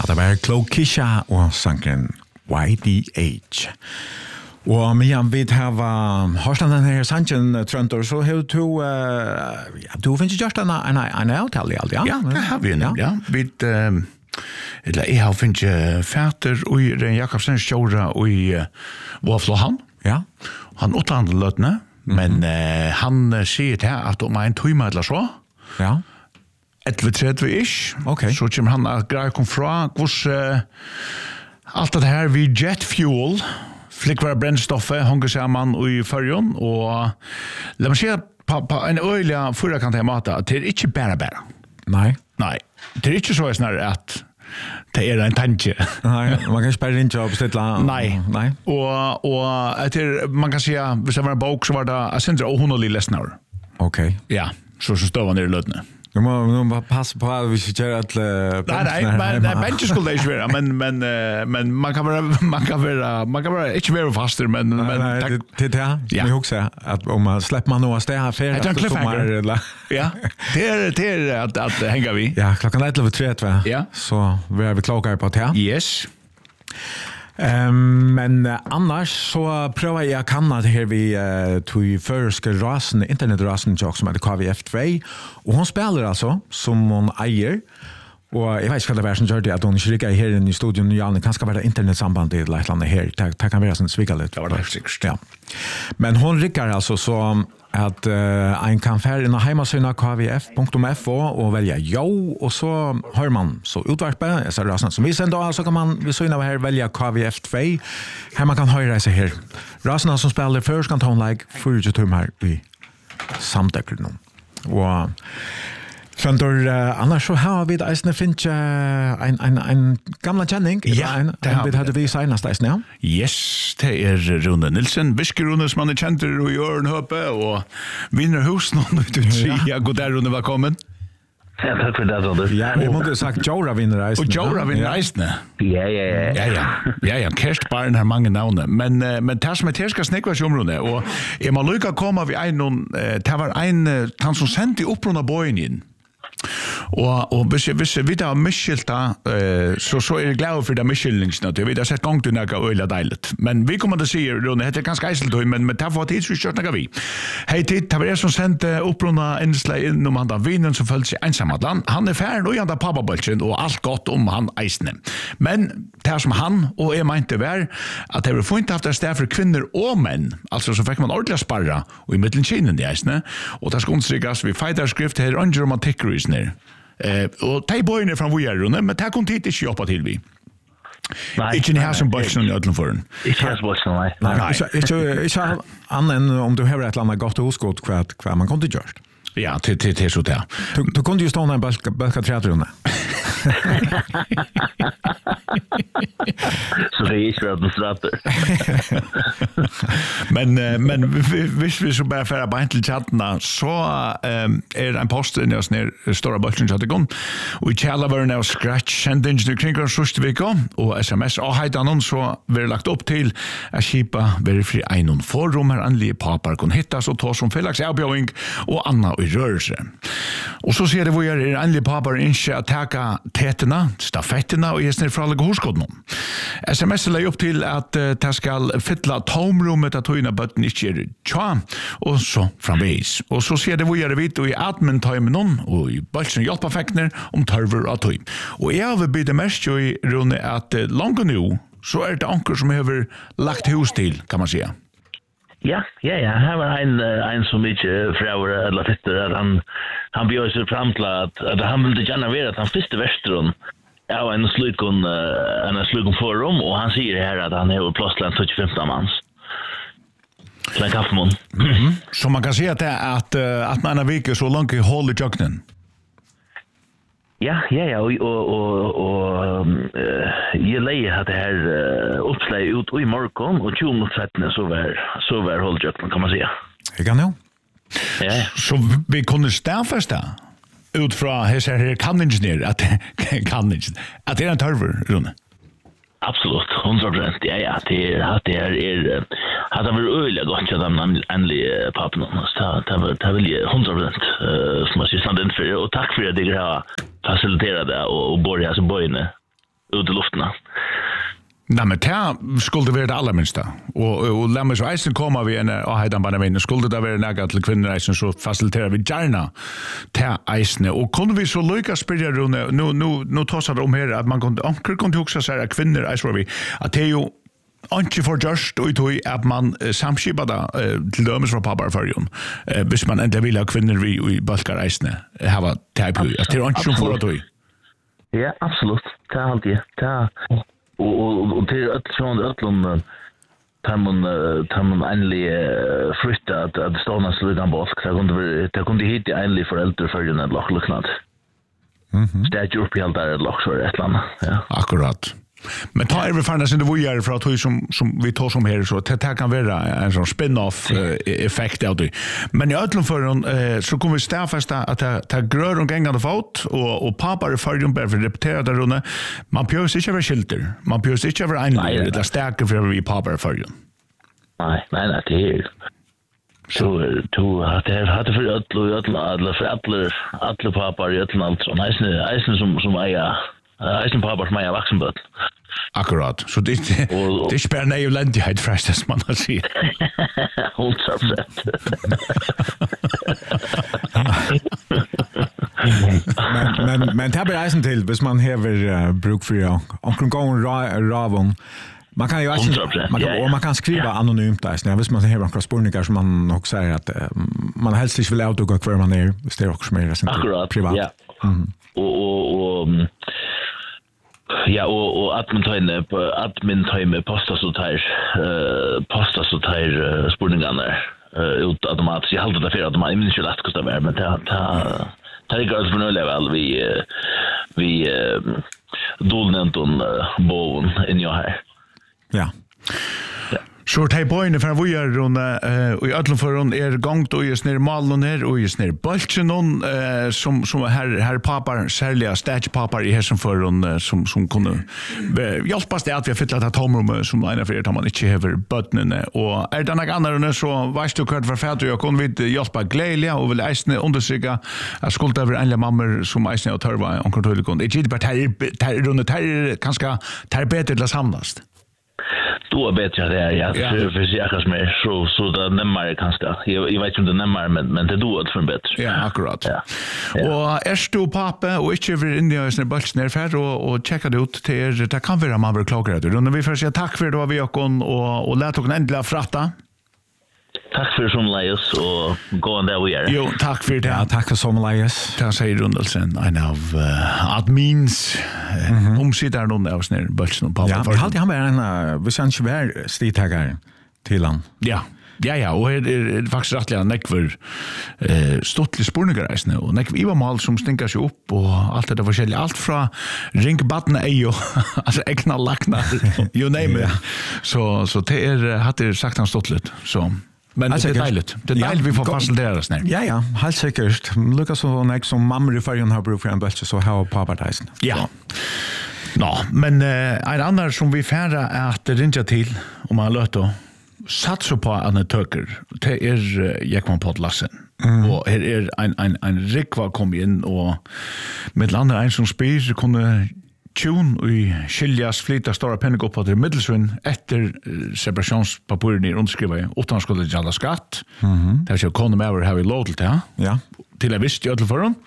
Det var Klokisha og sangen YDH. Og medan vi har hørt den her sangen, Trøntor, så har du finnes gjort en avtale i alt, ja? Ja, det har vi nemlig, ja. Jeg har finnet fæter og Ren Jakobsen kjøret i Våflohan. Ja. Han utlandet løtene, men han sier til at om en tøyme eller så, ja. 11:30-ish, okay. Så kommer han at greie kom fra hvordan alt det her vi jet fuel, flikkvare brennstoffet, hunger sammen i førjen, og la meg si på en øyelig fyrirkant her mat, det er ikke bare. Nei. Det er ikke så snarere at det er en tanke. Nei, man kan ikke bare ringe og bestille. Nei. Og etter, man kan si at hvis det var en bok, så var det jeg synes det er 100 lesnar. Ok. Ja, så støver ned i løtene. Du må bare passe på at vi ikke gjør at Nei, bencher skulle det ikke være, men man kan være ikke være faster, men det er det, som jeg husker, at om man slipper man noe sted her før, det er en cliffhanger. Ja, det er at henger vi. Ja, klokken 11:30, ja. Så er vi klokkere på det. Yes. Men annars så prøver jeg å kanna det her vi tog førske rasen, internetrasen som heter KVF2, og hun spiller altså som hun eier, og jeg vet ikke hva det var som gjør det at hun ikke rikker her inne i studion i Janne, kan skal være internettsambandet eller et eller annet her, det kan være sånn svikket litt. Det var det sikkert. Ja. Men hun rikker altså så at en kan fære inn av heimasynet kvf.fo og velge jo, og så hører man så utvarpet, jeg ser rasen som vi sender, så kan man ved synet av her velge KVF2, her man kan høre seg her. Rasen som spiller først kan ta en like 40 timer i samtøkkerne. Og Trøntor, annars så har vi det finnes en gamla kjenning. Ja, det har vi. Hadde vi senest eisne, ja? Yes, det er Rune Nilsen, Viske-Rune som han kjenter og Jørgen Høpe, og vinner hos noen ut og sier, god der Rune, velkommen. Ja, takk for det, Rune. Ja, vi måtte sagt Jora vinner eisne. Og Jora vinner eisne. Ja. Kerstbaren har mange navne, men det som er skal snekva seg området, og jeg må lykke komme ved en, det var en, han som sendte opprunnet bøyen inn, og hvis vi da har miskylta, så er jeg glad for det miskyldingsene, vi har sett gang til noe øyla deiligt. Men vi kommer til å si, Rune, det er ganske eiseltøy, men det har fått tid, så vi kjørt noe vi. Hei tid, det var jeg som sendte opprunna innslag inn om han da vinen som følte seg ensamhetland. Han er færen og han da pappabolsen, og alt godt om han eisne. Men det som han og jeg mente var, at det var funnet haft et sted for kvinner og menn, altså så fikk man ordentlig sparra, og i middelen kinen de eisne, og det skal understrykkes, vi feitarskrift her, under om antikkerisner. Og de bøyene fra Vujarrune, men det kom tid ikke jobba til vi. Ikke ni her som bøysen i ødelen for den. Ikke her som bøysen, nei. Ikke annen om du har et eller annet godt hosgått hva man kunne gjøre. Ja, til så det. Du kunne jo stå en bølka treatrunne. Så det er ikke administrator. Men hvis vi så bare færer beint til chattene, så er en post inni oss ned Stora Bølsen chattegon, og i kjælavøren av Scratch sendte ingen kring den sørste vika, og SMS og heidanon så vi lagt opp til at kipa veri fri einon forum her anlige papar kun hittas og ta som fellags avbjøring og anna i rørelse. Og så sier det hvor er anlige papar ikke at teka tetena, stafettena og gjesner fra alle hoskoddene. SMS legger opp til at det skal fylla tomrummet at tøyna bøtten ikke er tja, og så framveis. Og så sier det hvor er vidt og i admin-tøymenon og i bølsen hjelpafektner om tørver og tøy. Og jeg har blitt mest jo i Rune at langt nå så er det anker som har lagt hus til, kan man sige. Ja. Her var en som ikke frever eller fitter, at han bjør seg frem til at han ville gjerne være at han første versteren av en slukon forum, og han sier her at han har plass til en 25 manns. Til en kaffemån. Så man kan si at det er at man er viket så langt i hold i tjøkkenen? Ja, og jeg leier at det her oppslag ut i morgen, og 20 minutter så var holdjøkken, kan man si. Jeg kan jo. Ja. Så vi kunne stedfeste ut fra her kan-ingeniør, at det er en tørver, Rune? Absolut, 100%. Ja, det hade varit öliga gott att de ändliga papporna. Det vill jag 100% som jag stand in för, och tack för att det har faciliterat det och bor här som bojne ut i luften. Nej, men det skulle være det aller minste. Og la meg så eisen komme vi en av heidan barnevinne. Skulle det være nægat til kvinnereisen, så fasiliterer vi gjerne til eisene. Og kunne vi så lykke spørre, Rune, nå tåser det om her, at man kunne huske seg at kvinner, at det jo ikke for just og tog at man samskipet da til dømes fra papparførgen hvis man enda vil ha kvinner vi i balkareisene hava teg på at det er ikke som for å tog. Ja, absolutt. Det er alltid. Og til øtlån tar man endelig flytte at det stående slugan bolk. Det kunne hit i endelig foreldreførgen et lokkluknad. Det er ikke oppi alt der et lokksvar et eller annet. Ja. Akkurat. Men ta vi fanns inte vojar för att som vi tar som här så det kan vara en sån spin-off effekt av det. Men I öllum för så kommer vi stäfasta att ta grör och gängande fot och pappa för dem för repetera där runde. Man behöver inte vara skilter. Man behöver inte vara en det starka för vi pappa för dem. Nej, det är så hade för alla pappa I öllum så nice som eisen pappa som vuxenböt. Akkurat. Så det spär nej elendighet frästes man att säga. 100%. Men det blir eisen till hvis man hever bruk för omkring gången ravon. Man kan ju man kan skriva anonymt där. Hvis man hever några spårningar som man också säger att man helst inte vill avduga kvar man är. Det är också mer privat. Ja. Och admin time postas så här spurningarna ut automatiskt. Jag håller det för att man minns ju lätt kostar mer men det är gott för nu väl vi dolnenton boven in jag här. Ja. Så tar boyne för vi är och I alla fall är gångt och just ner malen här och just ner bulten som här pappa särliga stage pappa I här som för som kunde hjälpas det att vi fylla det tomrum som ena för att man inte har butnen och är det några andra så vet du kvart för färd jag kunde vi hjälpa glädje och vill äsna undersöka att skulda över alla mammor som äsna och törva och kontroll kunde inte bara tar runt här kanske tar bättre till samlas. Då bättre det är för sig kanske mer så det nämmer kanske. Jag vet inte det nämmer men det då för bättre. Ja, akkurat. Ja. Och är du pappa och inte över India när bults ner för och checka det ut till det kan vara man vill klaga det. Då vi får säga tack för då vi och låt oss ändla fratta. Tack för som Laius och gå on där vi är. Jo, tack för det. Ja, tack för som Laius. Det säger Rundelsen en av admins omsitter någon av snär bultsen och pappa. Ja, för alltid han var en vi sen inte var stitagare till han. Ja, och det faktiskt rättliga nekver stottlig spurningareisne och nekver ivamal som stinkar sig upp och allt det där forskjellig. Allt från ringbattna ejo, alltså egna laknar, you name it. Så det hade sagt han stottligt. Så men det är dejligt. Det är dejligt vi får facilitera oss ner. Ja, helt säkert. Lukas så nek som mammor I färgen har bruk för en bättre så har papparteisen. Ja. Nå, men en annan som vi färra är att rinja till om man löter satsa på en töker. Det är Jekman Podlassen. Och här är en rikva kom in och med andra en som spyr kunde tjun och skiljas flytta stora pengar upp på det middelsvinn efter separationspapuren I underskriva utan skulle inte alla skatt. Det är så konom över har vi lov till det. Ja. Till en viss till för dem.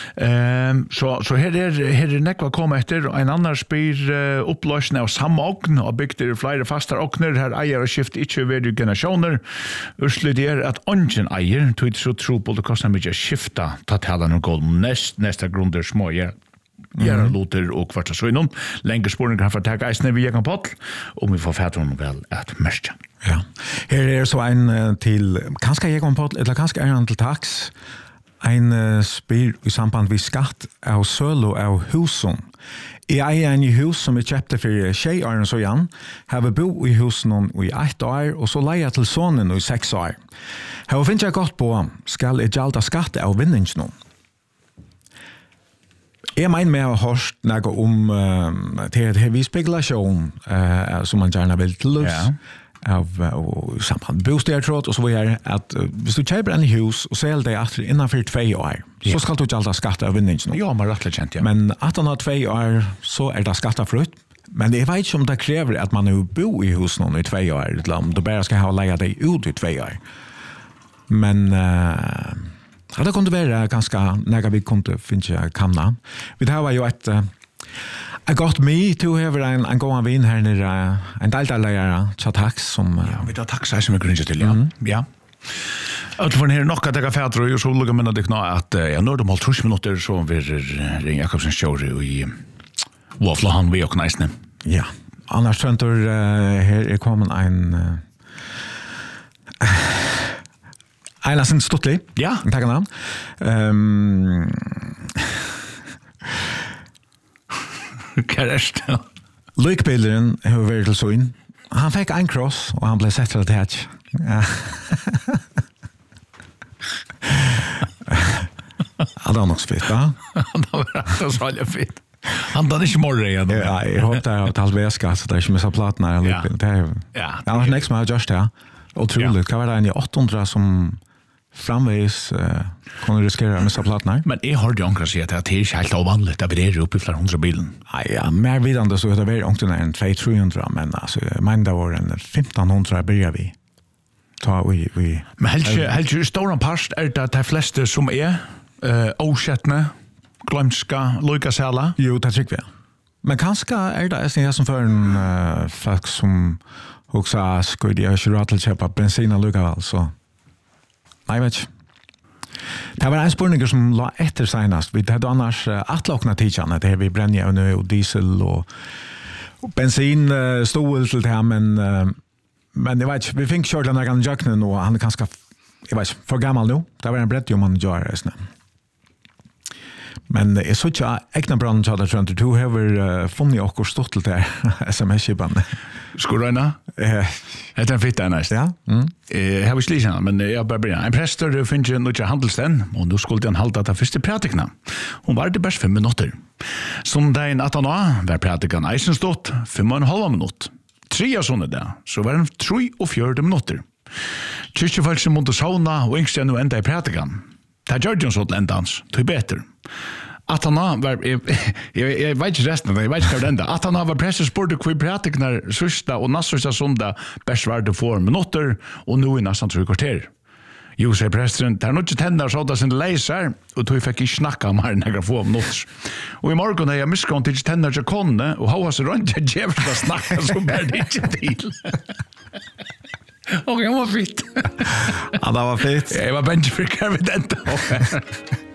Så här är nekva komma efter och en annan spyr upplösning av samma ogn och bygger flera fasta ogner här äger och skift inte över generationer. Urslut är att ungen äger tog så tro på det kostar mycket skifta ta tala någon gång nästa grunder små Gjera låter och kvarta så innan. Längre spåren kan få ta eisne via kan podd och vi får färd honom väl att märka. Ja. Här är så en till kanske jag kan podd eller kanske en till tax. En spyr I samband med skatt av solo av husen. I en hus som köpte för tjejer så igen. Har bo I husen I 1 år och så leja till sonen I 6 år. Här finns jag gott på skall jag jalta skatt av vinningen. Jag menar med att hörs något om det här vid spekulation som man gärna vill till oss. av samband bostäder och så vidare att hvis du köper en hus och säljer det efter innanför 2 år så ska du inte alltid skatta av vinningen. Ja, man rättligt känt, ja. Men att han har 2 år så är det skattefritt. Men det vet inte om det kräver att man nu bor i hus någon i 2 år eller om du bara ska ha lägga dig ut i 2 år. Men ja, det kunde vara ganska när vi kunde finna kanna. Vi har ju ett I got me to have en gång vin här nere en deltagare Chatax som ja, vi tar taxa som är grund till ja. Ja. Att för här nog att jag färdro och så lugga men det knä att jag når de 30 minuter så vi ring Jakobsen show i Waffle han vi och nice. Ja. Annars tror här är kommen en Eilersen Stuttli. Ja. Takk han. Kerst. Lykbilderen har vært til sånn. Han fikk en cross, og han ble sett til det. Ja. Ja, det var nok så fint, da. Det var så veldig fint. Han tar ikke morgen igjen. Ja, jeg håper det er talt væska, så det er ikke mye platen her. Ja. Det er nok som jeg har gjort det. Otroligt. Hva var det en i 800 som framvis kunne riskere å missa platen her? Men jeg hørte jo omkring si at det er ikke helt avvanligt at vi er oppe i flere 100 bilen. Nei, ja, mer vidande så er det vært omkring enn 200-300, men altså, jeg mener det var en 1500 byrja vi. Men helt i stora part er det de fleste som er åsettende, glömska, lojkasela? Jo, det tycker vi. Men kanske är det jag som för en folk som också skulle de ha råd till köpa bensin och lukka så. Nej, vet inte. Det var en spurning som la efter senast. Vi hade annars attlokna tidsan det vi bränner och diesel och bensin stod till det men jag vet inte, vi fick kört den här jacknen och han är ganska jag vet för gammal nu. Det var en brett ju man gör det. Men jag såg att egna branden så att jag tror har funnit och stått till det SMS-kipan. Skorrøyna? Det en fitt ennast. Ja. Jeg har visst lysen, men jeg bare begynner. En prester finner ikke noe handelssten, og nå skulle han halda til første pratikna. Hun var det bare 5 minutter. Sondagen 18 år var pratikan Eisenstått 5,5 minutter. 3 av sånne der, så var den 3,4 minutter. Kyrkjefolk som måtte sauna og yngste enn enda i pratikan. Det gjør jo sånn endans, det er bedre. At han var, jeg vet ikke resten, jeg vet ikke hva det enda. At han var presset spurte hva pratikner sørsta og nassørsta sondag best var det 4 minutter, og nå i nesten 3 kvarter. Jo, sier presteren, det er nok ikke tenner så da sin leiser, og tog fikk ikke snakka om her nægra få minutter. Og i morgen er jeg miskonn til ikke tenner til konne, og hva så rundt jeg djevst å snakka, så blir det ikke til. Og jeg var fint. Ja, det var fint. Jeg var benchfrikker ved dette.